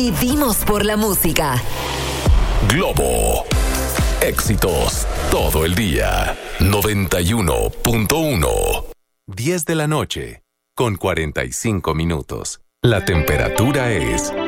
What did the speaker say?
Vivimos por la música. Globo. Éxitos todo el día. 91.1. 10 de la noche, con 45 minutos. La temperatura es